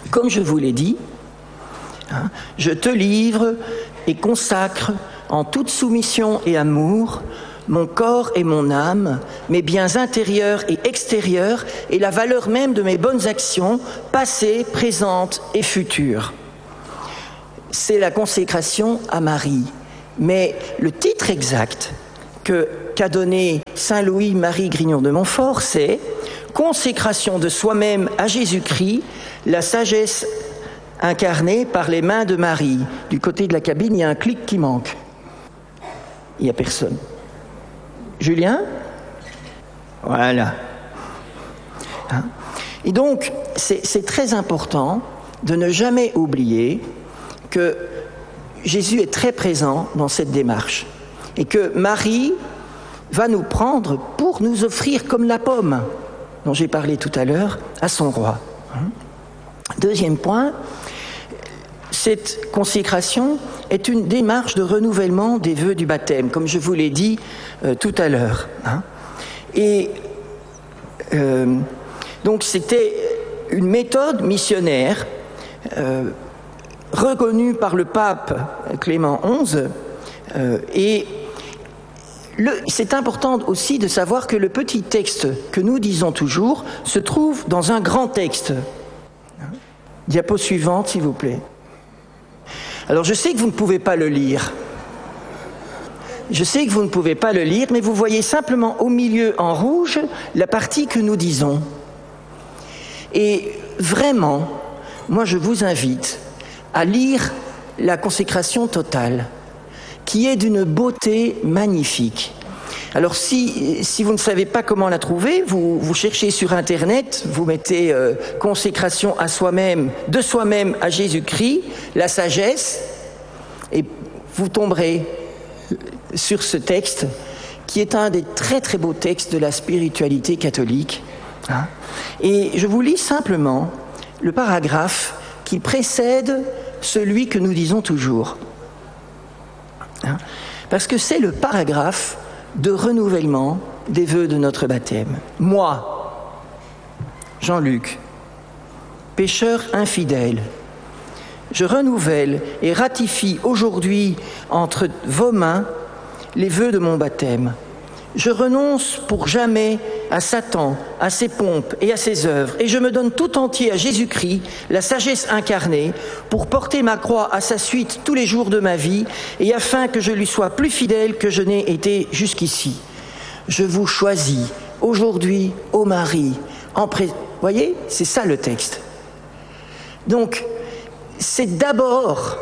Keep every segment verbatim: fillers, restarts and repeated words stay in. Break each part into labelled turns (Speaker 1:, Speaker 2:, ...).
Speaker 1: Comme je vous l'ai dit, hein, je te livre et consacre en toute soumission et amour mon corps et mon âme, mes biens intérieurs et extérieurs et la valeur même de mes bonnes actions, passées, présentes et futures. C'est la consécration à Marie. Mais le titre exact que, qu'a donné saint Louis-Marie Grignon de Montfort, c'est « Consécration de soi-même à Jésus-Christ, la sagesse incarnée par les mains de Marie ». Du côté de la cabine, il y a un clic qui manque. Il n'y a personne. Julien ? Voilà. Hein ? Et donc, c'est, c'est très important de ne jamais oublier que Jésus est très présent dans cette démarche et que Marie va nous prendre pour nous offrir comme la pomme dont j'ai parlé tout à l'heure à son roi. Deuxième point, cette consécration est une démarche de renouvellement des vœux du baptême, comme je vous l'ai dit euh, tout à l'heure. Hein. Et euh, donc c'était une méthode missionnaire euh, reconnue par le pape Clément onze, euh, et le, c'est important aussi de savoir que le petit texte que nous disons toujours se trouve dans un grand texte. Diapo suivante, s'il vous plaît. Alors je sais que vous ne pouvez pas le lire. Je sais que vous ne pouvez pas le lire, mais vous voyez simplement au milieu en rouge la partie que nous disons. Et vraiment, moi je vous invite à lire la consécration totale, qui est d'une beauté magnifique. Alors si, si vous ne savez pas comment la trouver, vous, vous cherchez sur Internet, vous mettez euh, « consécration à soi-même, de soi-même à Jésus-Christ, la sagesse », et vous tomberez sur ce texte, qui est un des très très beaux textes de la spiritualité catholique. Hein. Et je vous lis simplement le paragraphe qui précède celui que nous disons toujours. Hein. Parce que c'est le paragraphe de renouvellement des vœux de notre baptême. Moi, Jean-Luc, pécheur infidèle, je renouvelle et ratifie aujourd'hui entre vos mains les vœux de mon baptême. Je renonce pour jamais à Satan, à ses pompes et à ses œuvres, et je me donne tout entier à Jésus-Christ, la sagesse incarnée, pour porter ma croix à sa suite tous les jours de ma vie, et afin que je lui sois plus fidèle que je n'ai été jusqu'ici. Je vous choisis aujourd'hui, ô Marie, en pré... Voyez, c'est ça le texte. Donc, c'est d'abord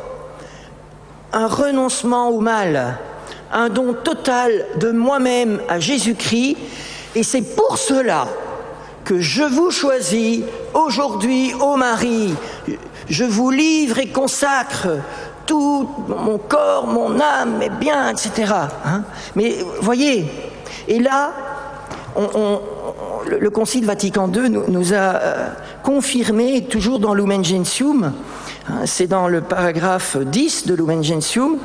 Speaker 1: un renoncement au mal, un don total de moi-même à Jésus-Christ, et c'est pour cela que je vous choisis aujourd'hui, ô Marie. Je vous livre et consacre tout mon corps, mon âme, mes biens, et cetera. Hein. Mais voyez, et là, on, on, le, le Concile Vatican deux nous, nous a euh, confirmé, toujours dans Lumen Gentium, hein, c'est dans le paragraphe dix de Lumen Gentium,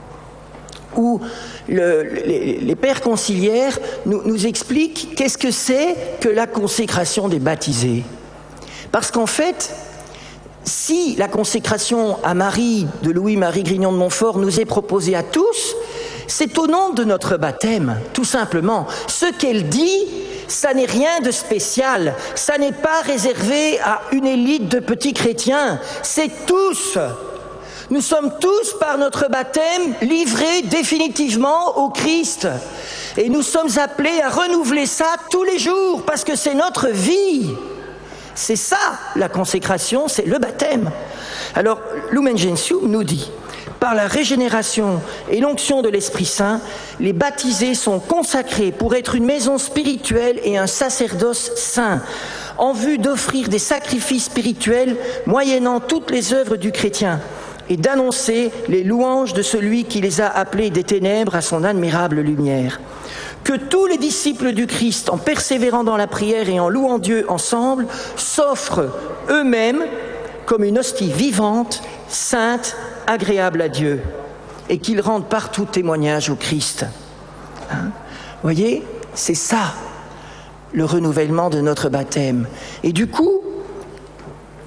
Speaker 1: où le, les, les pères conciliaires nous, nous expliquent qu'est-ce que c'est que la consécration des baptisés. Parce qu'en fait, si la consécration à Marie de Louis-Marie Grignon de Montfort nous est proposée à tous, c'est au nom de notre baptême, tout simplement. Ce qu'elle dit, ça n'est rien de spécial, ça n'est pas réservé à une élite de petits chrétiens, c'est tous. Nous sommes tous, par notre baptême, livrés définitivement au Christ. Et nous sommes appelés à renouveler ça tous les jours, parce que c'est notre vie. C'est ça, la consécration, c'est le baptême. Alors, Lumen Gentium nous dit, par la régénération et l'onction de l'Esprit Saint, les baptisés sont consacrés pour être une maison spirituelle et un sacerdoce saint, en vue d'offrir des sacrifices spirituels moyennant toutes les œuvres du chrétien, et d'annoncer les louanges de celui qui les a appelés des ténèbres à son admirable lumière. Que tous les disciples du Christ, en persévérant dans la prière et en louant Dieu ensemble, s'offrent eux-mêmes comme une hostie vivante, sainte, agréable à Dieu, et qu'ils rendent partout témoignage au Christ. Hein? Voyez, c'est ça, le renouvellement de notre baptême. Et du coup,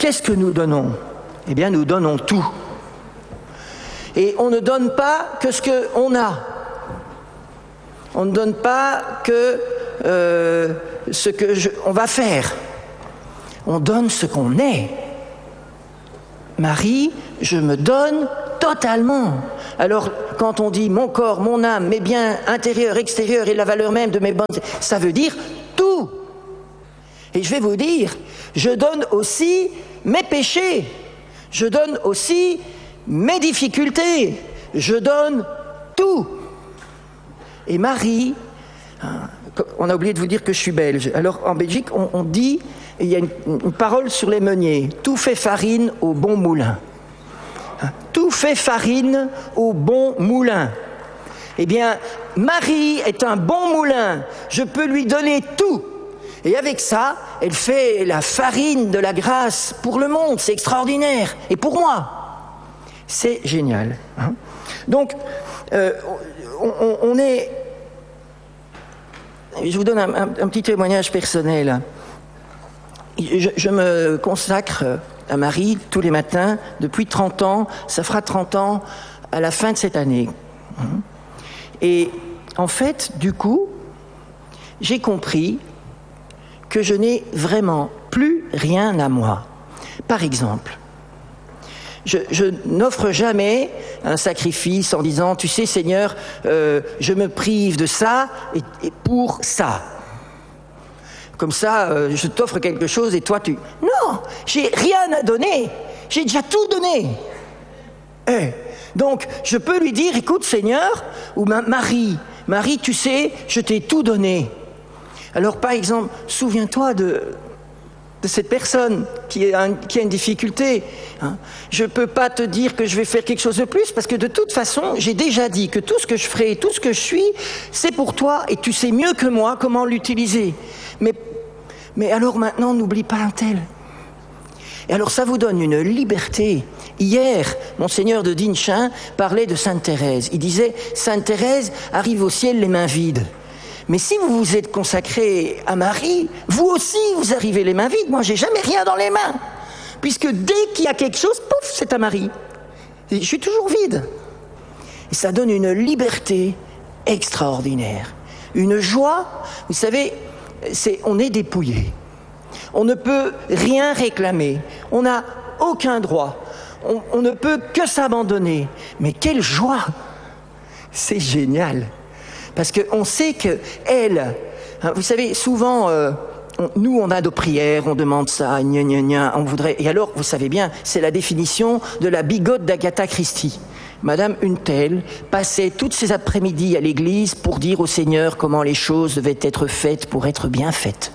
Speaker 1: qu'est-ce que nous donnons? Eh bien, nous donnons tout. Et on ne donne pas que ce qu'on a. On ne donne pas que euh, ce que je, on va faire. On donne ce qu'on est. Marie, je me donne totalement. Alors, quand on dit mon corps, mon âme, mes biens intérieurs, extérieurs et la valeur même de mes bonnes, ça veut dire tout. Et je vais vous dire, je donne aussi mes péchés. Je donne aussi mes difficultés. Je donne tout. Et Marie, on a oublié de vous dire que je suis belge. Alors, en Belgique, on, on dit, il y a une, une parole sur les meuniers, tout fait farine au bon moulin. Tout fait farine au bon moulin. Eh bien, Marie est un bon moulin. Je peux lui donner tout. Et avec ça, elle fait la farine de la grâce pour le monde. C'est extraordinaire. Et pour moi, c'est génial. Hein. Donc, euh, on, on est... Je vous donne un, un, un petit témoignage personnel. Je, je me consacre à Marie tous les matins depuis trente ans. Ça fera trente ans à la fin de cette année. Et en fait, du coup, j'ai compris que je n'ai vraiment plus rien à moi. Par exemple, je, je n'offre jamais un sacrifice en disant « Tu sais, Seigneur, euh, je me prive de ça et, et pour ça. » Comme ça, euh, je t'offre quelque chose et toi, tu... Non, j'ai rien à donner. J'ai déjà tout donné. Eh, donc, je peux lui dire « Écoute, Seigneur, ou ma, Marie, Marie, tu sais, je t'ai tout donné. » Alors, par exemple, souviens-toi de, de cette personne qui a, un, qui a une difficulté. Hein. Je ne peux pas te dire que je vais faire quelque chose de plus parce que de toute façon, j'ai déjà dit que tout ce que je ferai, tout ce que je suis, c'est pour toi et tu sais mieux que moi comment l'utiliser. Mais, mais alors maintenant, n'oublie pas un tel. Et alors, ça vous donne une liberté. Hier, Monseigneur de Dinchin parlait de Sainte Thérèse. Il disait, Sainte Thérèse arrive au ciel les mains vides. Mais si vous vous êtes consacré à Marie, vous aussi, vous arrivez les mains vides. Moi, j'ai jamais rien dans les mains. Puisque dès qu'il y a quelque chose, pouf, c'est à Marie. Et je suis toujours vide. Et ça donne une liberté extraordinaire. Une joie, vous savez, c'est, on est dépouillé. On ne peut rien réclamer. On n'a aucun droit. On, on ne peut que s'abandonner. Mais quelle joie! C'est génial. Parce qu'on sait qu'elle, hein, vous savez, souvent, euh, on, nous, on a nos prières, on demande ça, gna gna gna, on voudrait... Et alors, vous savez bien, c'est la définition de la bigote d'Agatha Christie. Madame une telle passait toutes ses après-midi à l'église pour dire au Seigneur comment les choses devaient être faites pour être bien faites.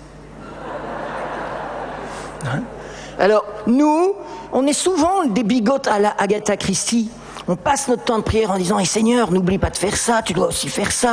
Speaker 1: Hein? Alors, nous, on est souvent des bigotes à la Agatha Christie. On passe notre temps de prière en disant hey, « Seigneur, n'oublie pas de faire ça, tu dois aussi faire ça. »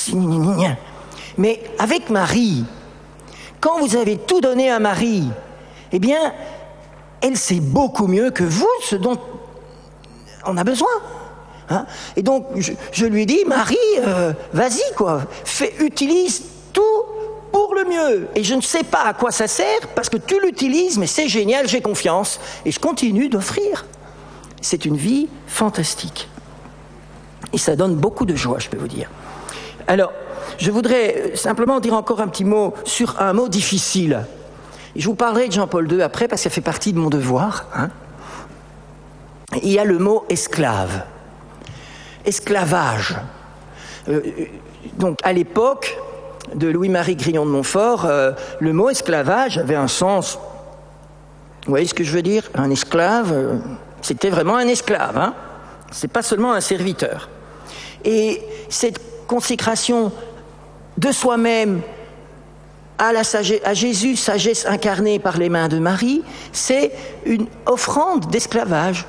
Speaker 1: Mais avec Marie, quand vous avez tout donné à Marie, eh bien, elle sait beaucoup mieux que vous ce dont on a besoin. Hein? Et donc, je, je lui dis « Marie, euh, vas-y, quoi, fais, utilise tout pour le mieux. » Et je ne sais pas à quoi ça sert, parce que tu l'utilises, mais c'est génial, j'ai confiance. Et je continue d'offrir. C'est une vie fantastique. Et ça donne beaucoup de joie, je peux vous dire. Alors, je voudrais simplement dire encore un petit mot sur un mot difficile. Je vous parlerai de Jean-Paul deux après, parce que ça fait partie de mon devoir. Hein. Il y a le mot esclave. Esclavage. Euh, donc, à l'époque de Louis-Marie Grillon de Montfort, euh, le mot esclavage avait un sens. Vous voyez ce que je veux dire? Un esclave... Euh, C'était vraiment un esclave, hein. C'est pas seulement un serviteur. Et cette consécration de soi-même à, la sagesse, à Jésus, sagesse incarnée par les mains de Marie, c'est une offrande d'esclavage.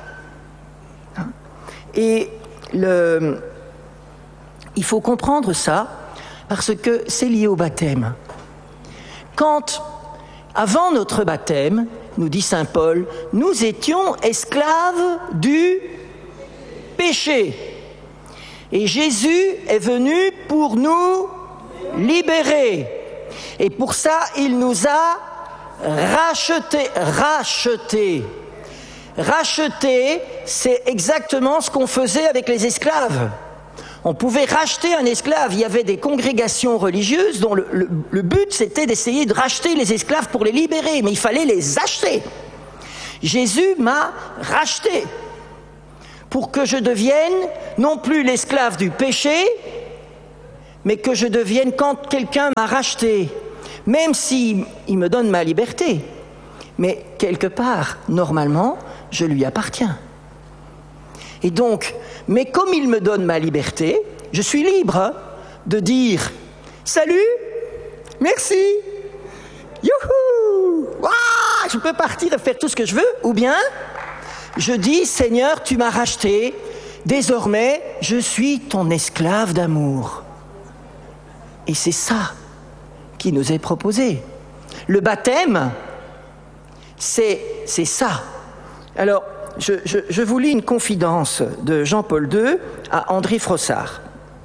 Speaker 1: Et le, il faut comprendre ça parce que c'est lié au baptême. Quand, avant notre baptême, nous dit saint Paul, nous étions esclaves du péché. Et Jésus est venu pour nous libérer. Et pour ça, il nous a racheter, racheter. Racheter, c'est exactement ce qu'on faisait avec les esclaves. On pouvait racheter un esclave. Il y avait des congrégations religieuses dont le, le, le but, c'était d'essayer de racheter les esclaves pour les libérer, mais il fallait les acheter. Jésus m'a racheté pour que je devienne non plus l'esclave du péché, mais que je devienne quand quelqu'un m'a racheté, même s'il il me donne ma liberté. Mais quelque part, normalement, je lui appartiens. Et donc, mais comme il me donne ma liberté, je suis libre hein, de dire « Salut, merci, youhou, ouah, je peux partir et faire tout ce que je veux » ou bien je dis « Seigneur, tu m'as racheté, désormais, je suis ton esclave d'amour. » Et c'est ça qui nous est proposé. Le baptême, c'est, c'est ça. Alors, je, je, je vous lis une confidence de Jean-Paul deux à André Frossard.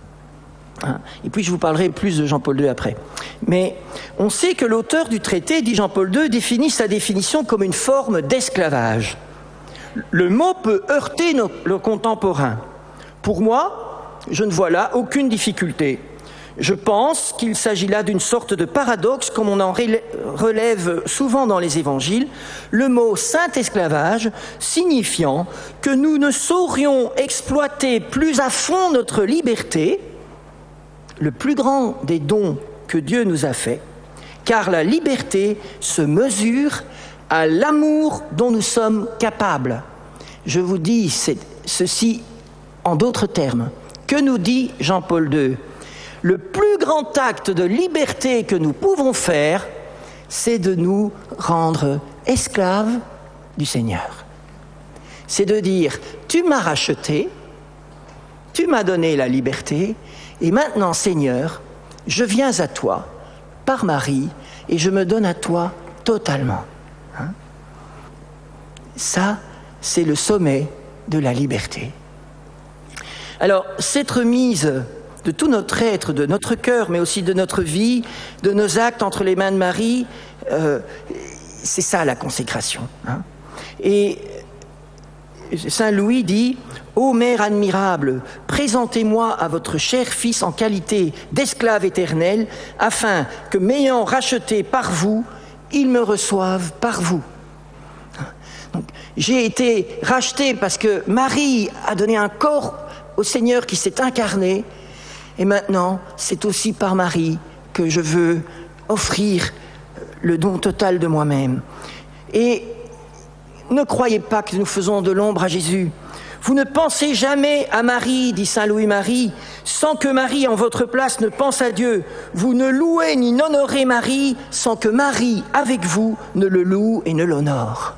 Speaker 1: Et puis je vous parlerai plus de Jean-Paul deux après. Mais on sait que l'auteur du traité, dit Jean-Paul deux, définit sa définition comme une forme d'esclavage. Le mot peut heurter nos, le contemporain. Pour moi, je ne vois là aucune difficulté. Je pense qu'il s'agit là d'une sorte de paradoxe, comme on en relève souvent dans les évangiles, le mot « saint esclavage » signifiant que nous ne saurions exploiter plus à fond notre liberté, le plus grand des dons que Dieu nous a faits, car la liberté se mesure à l'amour dont nous sommes capables. Je vous dis ceci en d'autres termes. Que nous dit Jean-Paul deux ? Le plus grand acte de liberté que nous pouvons faire, c'est de nous rendre esclaves du Seigneur. C'est de dire, tu m'as racheté, tu m'as donné la liberté, et maintenant, Seigneur, je viens à toi par Marie et je me donne à toi totalement. Hein ? Ça, c'est le sommet de la liberté. Alors, cette remise de tout notre être, de notre cœur, mais aussi de notre vie, de nos actes entre les mains de Marie, euh, c'est ça la consécration. Hein. Et Saint Louis dit « Ô Mère admirable, présentez-moi à votre cher Fils en qualité d'esclave éternel, afin que, m'ayant racheté par vous, il me reçoive par vous. » Donc, j'ai été racheté parce que Marie a donné un corps au Seigneur qui s'est incarné. Et maintenant, c'est aussi par Marie que je veux offrir le don total de moi-même. Et ne croyez pas que nous faisons de l'ombre à Jésus. Vous ne pensez jamais à Marie, dit saint Louis-Marie, sans que Marie, en votre place, ne pense à Dieu. Vous ne louez ni n'honorez Marie sans que Marie, avec vous, ne le loue et ne l'honore.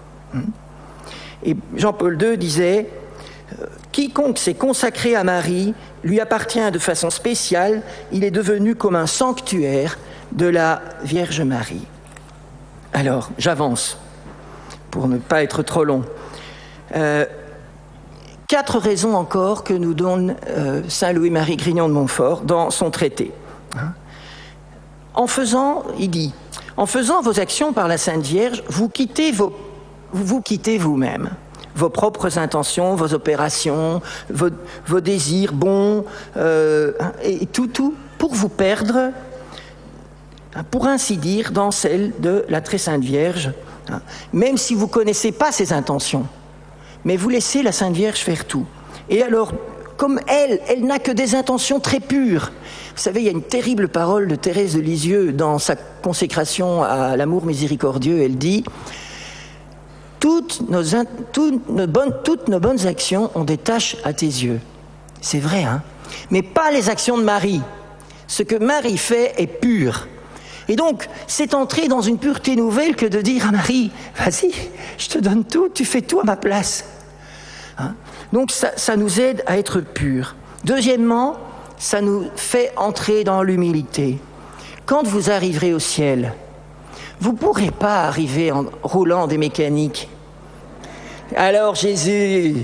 Speaker 1: Et Jean-Paul deux disait « Quiconque s'est consacré à Marie lui appartient de façon spéciale, il est devenu comme un sanctuaire de la Vierge Marie. » Alors, j'avance, pour ne pas être trop long. Euh, quatre raisons encore que nous donne euh, saint Louis-Marie Grignon de Montfort dans son traité. Hein? En faisant, il dit, en faisant vos actions par la Sainte Vierge, vous quittez vos, vous quittez vous-même. Vos propres intentions, vos opérations, vos, vos désirs bons, euh, et tout, tout, pour vous perdre, pour ainsi dire, dans celle de la Très Sainte Vierge, même si vous ne connaissez pas ses intentions, mais vous laissez la Sainte Vierge faire tout. Et alors, comme elle, elle n'a que des intentions très pures. Vous savez, il y a une terrible parole de Thérèse de Lisieux dans sa consécration à l'amour miséricordieux, elle dit... Toutes nos, toutes, nos bonnes, toutes nos bonnes actions ont des taches à tes yeux. C'est vrai, hein ? Mais pas les actions de Marie. Ce que Marie fait est pur. Et donc, c'est entrer dans une pureté nouvelle que de dire à Marie, vas-y, je te donne tout, tu fais tout à ma place. Hein ? Donc, ça, ça nous aide à être purs. Deuxièmement, ça nous fait entrer dans l'humilité. Quand vous arriverez au ciel, vous ne pourrez pas arriver en roulant des mécaniques. Alors Jésus,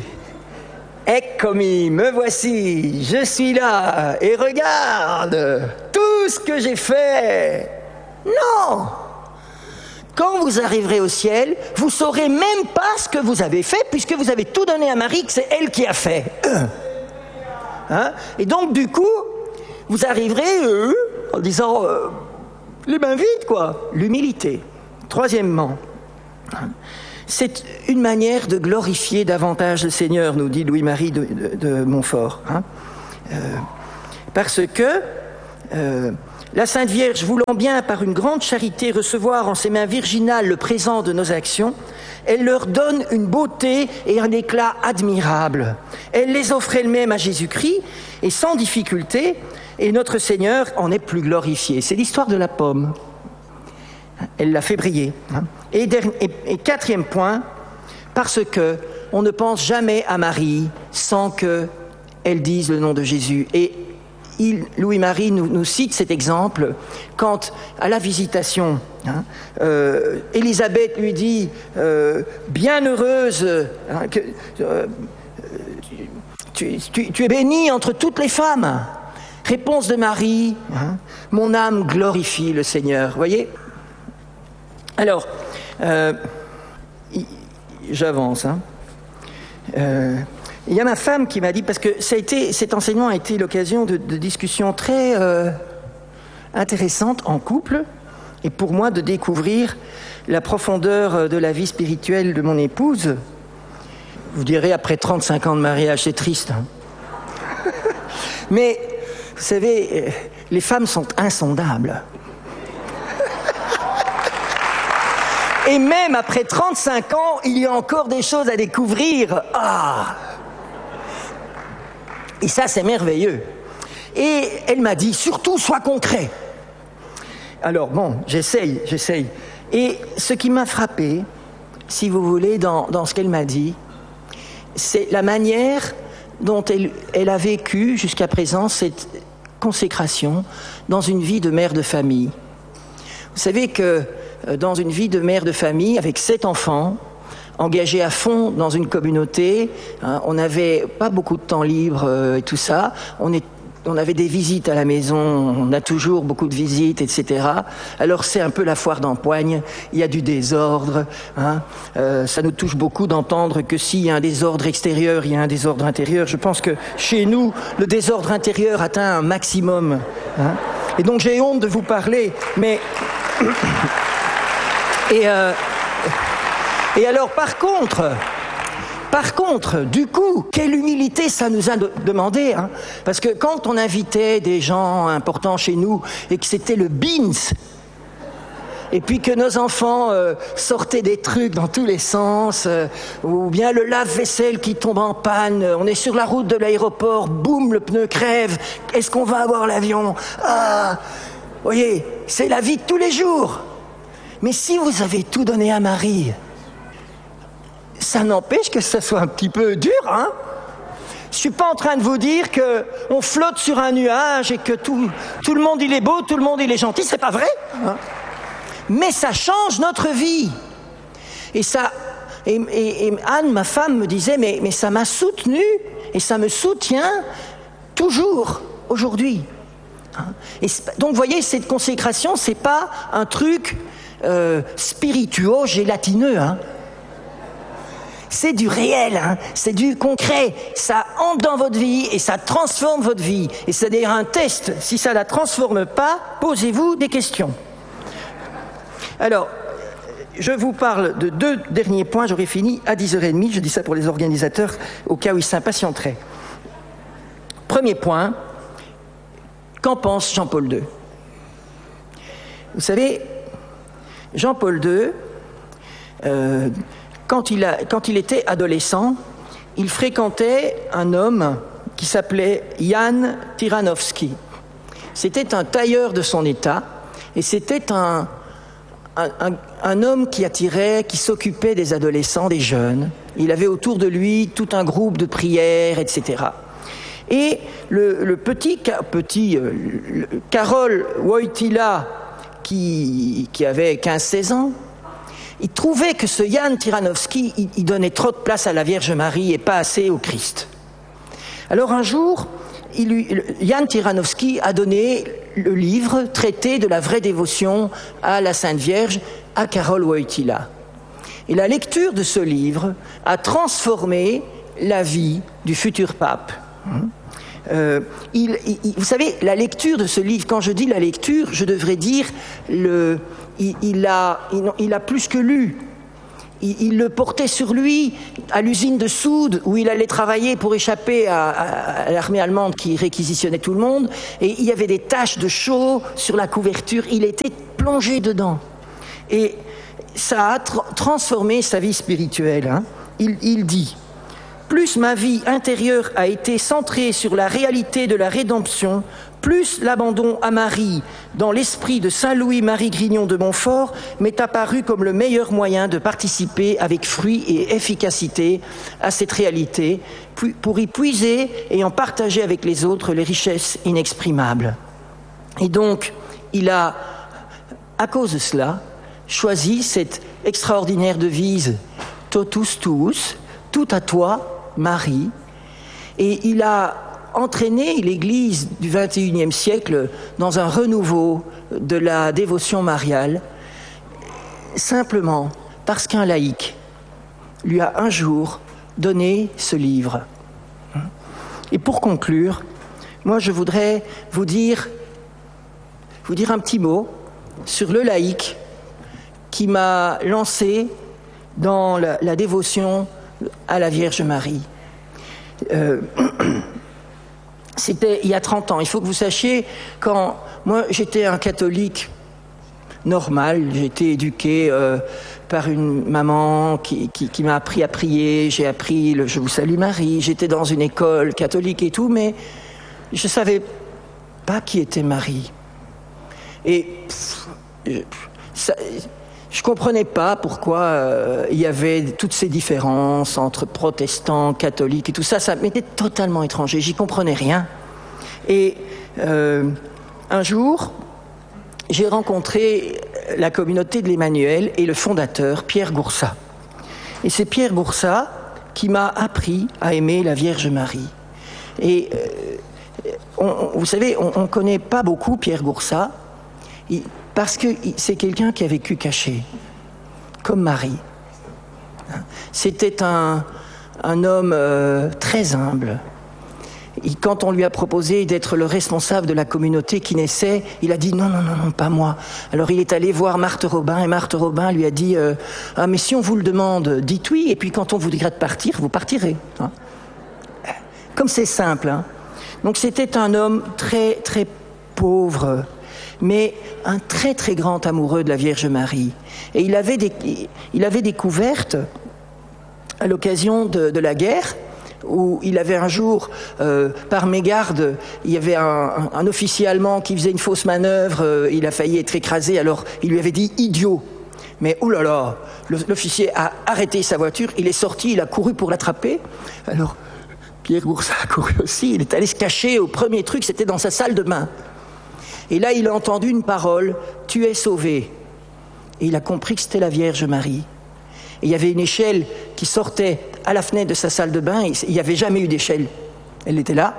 Speaker 1: eccomi, me voici, je suis là, et regarde tout ce que j'ai fait. Non, quand vous arriverez au ciel, vous saurez même pas ce que vous avez fait, puisque vous avez tout donné à Marie, que c'est elle qui a fait. Hein? Et donc, du coup, vous arriverez euh, en disant euh, les mains vides, quoi. L'humilité. Troisièmement, c'est une manière de glorifier davantage le Seigneur, nous dit Louis-Marie de, de, de Montfort. Hein? Euh, parce que euh, la Sainte Vierge, voulant bien par une grande charité recevoir en ses mains virginales le présent de nos actions, elle leur donne une beauté et un éclat admirables. Elle les offre elle-même à Jésus-Christ et sans difficulté, et notre Seigneur en est plus glorifié. C'est l'histoire de la pomme. Elle l'a fait briller. Et, dernier, et, et quatrième point, parce que on ne pense jamais à Marie sans qu'elle dise le nom de Jésus. Et il, Louis-Marie nous, nous cite cet exemple quand, à la visitation, hein, euh, Élisabeth lui dit euh, « Bienheureuse, hein, que, euh, tu, tu, tu es bénie entre toutes les femmes. » Réponse de Marie, hein, « Mon âme glorifie le Seigneur. » Vous voyez ? Alors, euh, j'avance. Hein. Euh, il y a ma femme qui m'a dit, parce que ça a été, cet enseignement a été l'occasion de, de discussions très euh, intéressantes en couple, et pour moi de découvrir la profondeur de la vie spirituelle de mon épouse. Vous direz, après trente-cinq ans de mariage, c'est triste. Hein. Mais, vous savez, les femmes sont insondables. Et même après trente-cinq ans, il y a encore des choses à découvrir. Ah! Et ça, c'est merveilleux. Et elle m'a dit, surtout, sois concret. Alors bon, j'essaye, j'essaye. Et ce qui m'a frappé, si vous voulez, dans, dans ce qu'elle m'a dit, c'est la manière dont elle, elle a vécu jusqu'à présent cette consécration dans une vie de mère de famille. Vous savez que dans une vie de mère de famille, avec sept enfants, engagés à fond dans une communauté, hein, on n'avait pas beaucoup de temps libre euh, et tout ça, on, est, on avait des visites à la maison, on a toujours beaucoup de visites, et cetera. Alors c'est un peu la foire d'empoigne, il y a du désordre, hein, euh, ça nous touche beaucoup d'entendre que s'il y a un désordre extérieur, il y a un désordre intérieur. Je pense que chez nous, le désordre intérieur atteint un maximum. Hein, et donc j'ai honte de vous parler, mais... Et, euh, et alors, par contre, par contre, du coup, quelle humilité ça nous a de- demandé, hein, parce que quand on invitait des gens importants chez nous et que c'était le beans, et puis que nos enfants euh, sortaient des trucs dans tous les sens, euh, ou bien le lave-vaisselle qui tombe en panne, on est sur la route de l'aéroport, boum, le pneu crève, est-ce qu'on va avoir l'avion ? Ah, vous voyez, c'est la vie de tous les jours. Mais si vous avez tout donné à Marie, ça n'empêche que ça soit un petit peu dur, hein ? Je suis pas en train de vous dire que on flotte sur un nuage et que tout, tout le monde il est beau, tout le monde il est gentil, c'est pas vrai, hein ? Mais ça change notre vie. Et ça, et, et, et Anne, ma femme, me disait, mais, mais ça m'a soutenu et ça me soutient toujours aujourd'hui. Hein ? Et donc, vous voyez, cette consécration, c'est pas un truc Euh, spiritueux, gélatineux, hein. C'est du réel, hein. C'est du concret. Ça entre dans votre vie et ça transforme votre vie. Et c'est d'ailleurs un test. Si ça ne la transforme pas, posez-vous des questions. Alors, je vous parle de deux derniers points. J'aurai fini à dix heures trente. Je dis ça pour les organisateurs au cas où ils s'impatienteraient. Premier point, qu'en pense Jean-Paul deux ? Vous savez, Jean-Paul deux, euh, quand, il a, quand il était adolescent, il fréquentait un homme qui s'appelait Jan Tyranowski. C'était un tailleur de son état et c'était un, un, un, un homme qui attirait, qui s'occupait des adolescents, des jeunes. Il avait autour de lui tout un groupe de prières, et cetera. Et le, le petit, petit euh, le, Karol Wojtyla, Qui, qui avait quinze seize ans, il trouvait que ce Jan Tyranowski, il, il donnait trop de place à la Vierge Marie et pas assez au Christ. Alors un jour, il lui, Jan Tyranowski a donné le livre traité de la vraie dévotion à la Sainte Vierge à Karol Wojtyła. Et la lecture de ce livre a transformé la vie du futur pape. Euh, il, il, vous savez, la lecture de ce livre, quand je dis la lecture, je devrais dire, le, il, il, a, il, il a plus que lu. Il, il le portait sur lui à l'usine de soude où il allait travailler pour échapper à, à, à l'armée allemande qui réquisitionnait tout le monde. Et il y avait des taches de chaux sur la couverture. Il était plongé dedans. Et ça a tra- transformé sa vie spirituelle. Hein. Il, il dit... Plus ma vie intérieure a été centrée sur la réalité de la rédemption, plus l'abandon à Marie, dans l'esprit de Saint Louis-Marie Grignon de Montfort, m'est apparu comme le meilleur moyen de participer avec fruit et efficacité à cette réalité, pour y puiser et en partager avec les autres les richesses inexprimables. Et donc, il a, à cause de cela, choisi cette extraordinaire devise « Totus tuus », tout à toi, Marie, et il a entraîné l'Église du vingt et unième siècle dans un renouveau de la dévotion mariale, simplement parce qu'un laïc lui a un jour donné ce livre. Et pour conclure, moi je voudrais vous dire, vous dire un petit mot sur le laïc qui m'a lancé dans la, la dévotion à la Vierge Marie. Euh, c'était il y a trente ans. Il faut que vous sachiez, quand moi j'étais un catholique normal, j'ai été éduqué euh, par une maman qui, qui, qui m'a appris à prier, j'ai appris le Je vous salue Marie, j'étais dans une école catholique et tout, mais je ne savais pas qui était Marie. Et pff, ça, je ne comprenais pas pourquoi euh, il y avait toutes ces différences entre protestants, catholiques et tout ça. Ça m'était totalement étranger, j'y comprenais rien. Et euh, un jour, j'ai rencontré la communauté de l'Emmanuel et le fondateur, Pierre Goursat. Et c'est Pierre Goursat qui m'a appris à aimer la Vierge Marie. Et euh, on, on, vous savez, on ne connaît pas beaucoup Pierre Goursat, il, parce que c'est quelqu'un qui a vécu caché, comme Marie. C'était un, un homme euh, très humble. Et quand on lui a proposé d'être le responsable de la communauté qui naissait, il a dit non, non, non, non, pas moi. Alors il est allé voir Marthe Robin, et Marthe Robin lui a dit euh, « Ah, mais si on vous le demande, dites oui, et puis quand on vous dira de partir, vous partirez. Hein » Comme c'est simple. Hein. Donc c'était un homme très, très pauvre, mais un très très grand amoureux de la Vierge Marie. Et il avait, des, il avait découverte, à l'occasion de, de la guerre, où il avait un jour, euh, par mégarde, il y avait un, un, un officier allemand qui faisait une fausse manœuvre, euh, il a failli être écrasé, alors il lui avait dit « idiot ». Mais oh là là, l'officier a arrêté sa voiture, il est sorti, il a couru pour l'attraper. Alors Pierre Goursat a couru aussi, il est allé se cacher au premier truc, c'était dans sa salle de bain. Et là, il a entendu une parole, « Tu es sauvé ». Et il a compris que c'était la Vierge Marie. Et il y avait une échelle qui sortait à la fenêtre de sa salle de bain, et il n'y avait jamais eu d'échelle. Elle était là,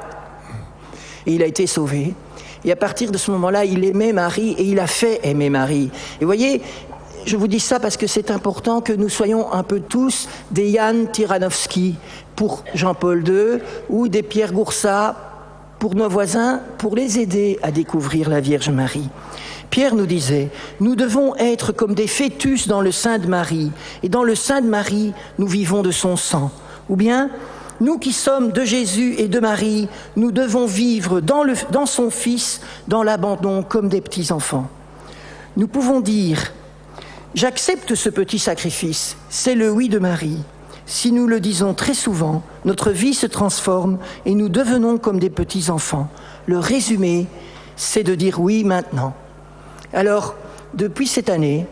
Speaker 1: et il a été sauvé. Et à partir de ce moment-là, il aimait Marie, et il a fait aimer Marie. Et vous voyez, je vous dis ça parce que c'est important que nous soyons un peu tous des Jan Tyranowski pour Jean-Paul deux, ou des Pierre Goursat pour nos voisins, pour les aider à découvrir la Vierge Marie. Pierre nous disait, nous devons être comme des fœtus dans le sein de Marie, et dans le sein de Marie, nous vivons de son sang. Ou bien, nous qui sommes de Jésus et de Marie, nous devons vivre dans, le, dans son Fils, dans l'abandon, comme des petits-enfants. Nous pouvons dire, j'accepte ce petit sacrifice, c'est le oui de Marie. Si nous le disons très souvent, notre vie se transforme et nous devenons comme des petits-enfants. Le résumé, c'est de dire oui maintenant. Alors, depuis cette année,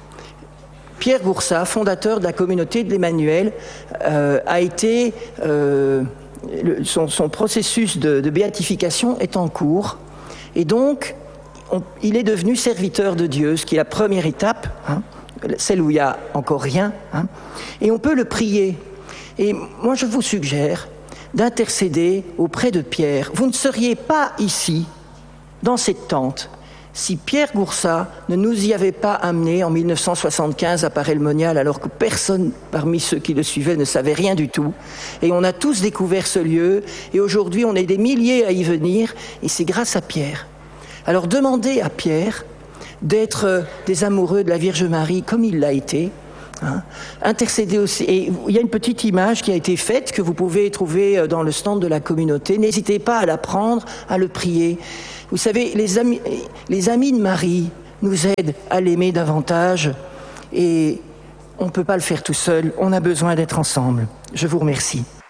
Speaker 1: Pierre Goursat, fondateur de la communauté de l'Emmanuel, euh, a été, euh, le, son, son processus de, de béatification est en cours, et donc on, il est devenu serviteur de Dieu, ce qui est la première étape, hein, celle où il n'y a encore rien, hein, et on peut le prier. Et moi, je vous suggère d'intercéder auprès de Pierre. Vous ne seriez pas ici, dans cette tente, si Pierre Goursat ne nous y avait pas amenés en mille neuf cent soixante-quinze à Paray-le-Monial, alors que personne parmi ceux qui le suivaient ne savait rien du tout. Et on a tous découvert ce lieu, et aujourd'hui on est des milliers à y venir, et c'est grâce à Pierre. Alors demandez à Pierre d'être des amoureux de la Vierge Marie comme il l'a été. Hein, intercéder aussi. Et il y a une petite image qui a été faite que vous pouvez trouver dans le stand de la communauté. N'hésitez pas à la prendre, à le prier. Vous savez, les amis, les amis de Marie nous aident à l'aimer davantage et on ne peut pas le faire tout seul. On a besoin d'être ensemble. Je vous remercie.